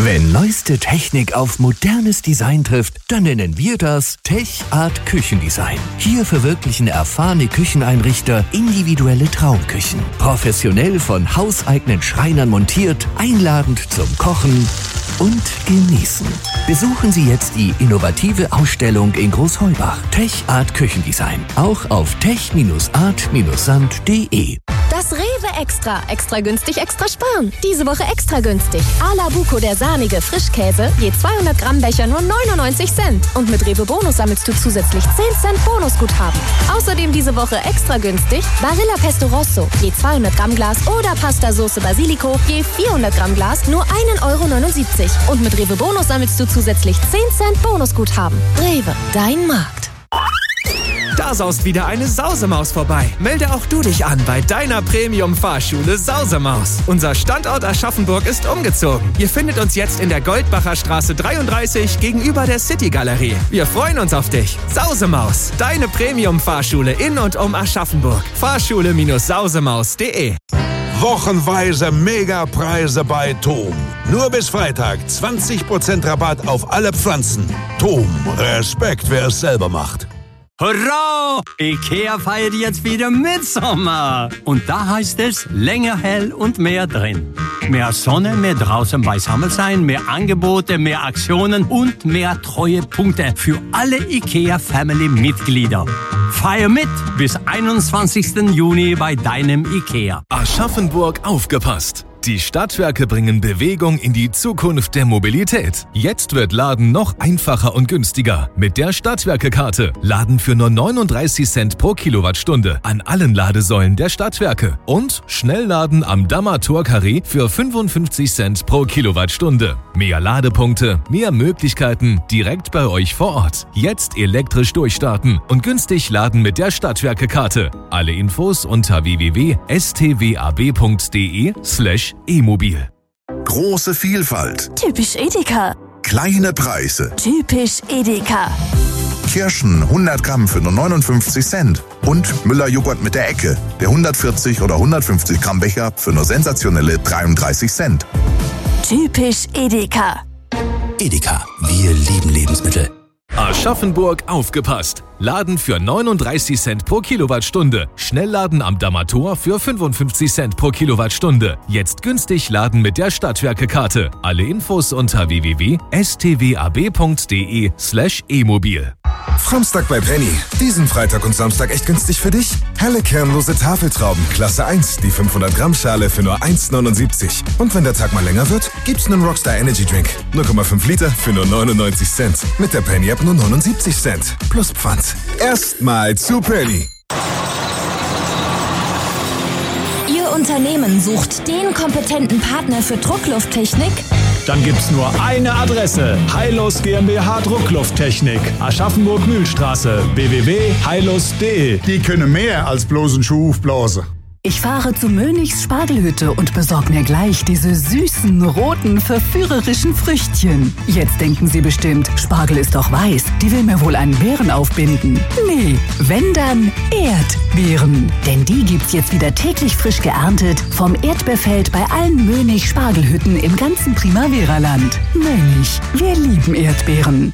Wenn neueste Technik auf modernes Design trifft, dann nennen wir das TechArt Küchendesign. Hier verwirklichen erfahrene Kücheneinrichter individuelle Traumküchen. Professionell von hauseigenen Schreinern montiert, einladend zum Kochen und Genießen. Besuchen Sie jetzt die innovative Ausstellung in Großheubach. TechArt Küchendesign. Auch auf tech-art-sand.de. Das Rewe Extra. Extra günstig, extra sparen. Diese Woche extra günstig. Ala Buco, der sahnige Frischkäse, je 200 Gramm Becher nur 99 Cent. Und mit Rewe Bonus sammelst du zusätzlich 10 Cent Bonusguthaben. Außerdem diese Woche extra günstig Barilla Pesto Rosso, je 200 Gramm Glas oder Pasta Sauce Basilico, je 400 Gramm Glas nur 1,79 €. Und mit Rewe Bonus sammelst du zusätzlich 10 Cent Bonusguthaben. Rewe, dein Markt. Da saust wieder eine Sausemaus vorbei. Melde auch du dich an bei deiner Premium-Fahrschule Sausemaus. Unser Standort Aschaffenburg ist umgezogen. Ihr findet uns jetzt in der Goldbacher Straße 33 gegenüber der City-Galerie. Wir freuen uns auf dich. Sausemaus, deine Premium-Fahrschule in und um Aschaffenburg. Fahrschule-sausemaus.de. Wochenweise Megapreise bei TOM. Nur bis Freitag 20% Rabatt auf alle Pflanzen. TOM, Respekt, wer es selber macht. Hurra! IKEA feiert jetzt wieder Mitsommer. Und da heißt es länger hell und mehr drin. Mehr Sonne, mehr draußen beisammen sein, mehr Angebote, mehr Aktionen und mehr Treuepunkte für alle IKEA-Family-Mitglieder. Feier mit bis 21. Juni bei deinem IKEA. Aschaffenburg aufgepasst! Die Stadtwerke bringen Bewegung in die Zukunft der Mobilität. Jetzt wird Laden noch einfacher und günstiger. Mit der Stadtwerke-Karte. Laden für nur 39 Cent pro Kilowattstunde an allen Ladesäulen der Stadtwerke. Und Schnellladen am Dammer Tor-Carré für 55 Cent pro Kilowattstunde. Mehr Ladepunkte, mehr Möglichkeiten direkt bei euch vor Ort. Jetzt elektrisch durchstarten und günstig laden mit der Stadtwerke-Karte. Alle Infos unter www.stwab.de/e-mobil. Große Vielfalt. Typisch Edeka. Kleine Preise. Typisch Edeka. Kirschen 100 Gramm für nur 59 Cent. Und Müller-Joghurt mit der Ecke. Der 140 oder 150 Gramm Becher für nur sensationelle 33 Cent. Typisch Edeka. Edeka, wir lieben Lebensmittel. Aschaffenburg aufgepasst! Laden für 39 Cent pro Kilowattstunde. Schnellladen am Dammer Tor für 55 Cent pro Kilowattstunde. Jetzt günstig laden mit der Stadtwerke-Karte. Alle Infos unter www.stwab.de/e-mobil. Framstag bei Penny. Diesen Freitag und Samstag echt günstig für dich? Helle kernlose Tafeltrauben, Klasse 1, die 500 Gramm Schale für nur 1,79. Und wenn der Tag mal länger wird, gibt's einen Rockstar Energy Drink. 0,5 Liter für nur 99 Cent. Mit der Penny App nur 79 Cent. Plus Pfand. Erstmal zu Penny. Ihr Unternehmen sucht den kompetenten Partner für Drucklufttechnik? Dann gibt's nur eine Adresse. Heilus GmbH Drucklufttechnik. Aschaffenburg-Mühlstraße. www.heilus.de. Die können mehr als bloß einen Schuh aufblasen. Ich fahre zu Mönichs Spargelhütte und besorge mir gleich diese süßen, roten, verführerischen Früchtchen. Jetzt denken Sie bestimmt, Spargel ist doch weiß, die will mir wohl einen Beeren aufbinden. Nee, wenn dann Erdbeeren. Denn die gibt's jetzt wieder täglich frisch geerntet vom Erdbeerfeld bei allen Mönig Spargelhütten im ganzen Primavera-Land. Mönig, wir lieben Erdbeeren.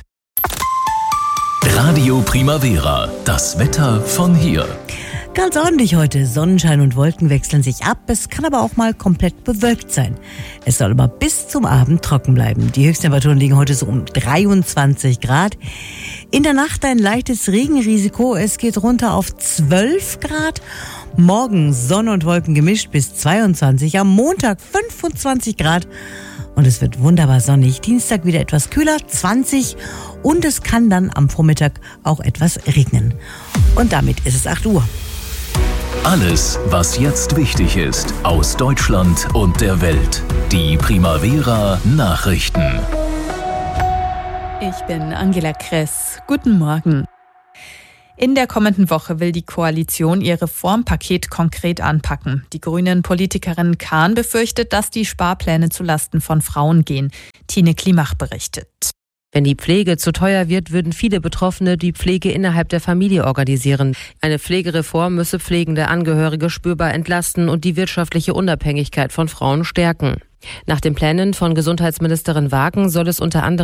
Radio Primavera, das Wetter von hier. Ganz ordentlich heute. Sonnenschein und Wolken wechseln sich ab. Es kann aber auch mal komplett bewölkt sein. Es soll aber bis zum Abend trocken bleiben. Die Höchsttemperaturen liegen heute so um 23 Grad. In der Nacht ein leichtes Regenrisiko. Es geht runter auf 12 Grad. Morgen Sonne und Wolken gemischt bis 22. Am Montag 25 Grad. Und es wird wunderbar sonnig. Dienstag wieder etwas kühler, 20. Und es kann dann am Vormittag auch etwas regnen. Und damit ist es 8 Uhr. Alles, was jetzt wichtig ist, aus Deutschland und der Welt. Die Primavera Nachrichten. Ich bin Angela Kress. Guten Morgen. In der kommenden Woche will die Koalition ihr Reformpaket konkret anpacken. Die Grünen-Politikerin Kahn befürchtet, dass die Sparpläne zulasten von Frauen gehen. Tine Klimach berichtet. Wenn die Pflege zu teuer wird, würden viele Betroffene die Pflege innerhalb der Familie organisieren. Eine Pflegereform müsse pflegende Angehörige spürbar entlasten und die wirtschaftliche Unabhängigkeit von Frauen stärken. Nach den Plänen von Gesundheitsministerin Wagen soll es unter anderem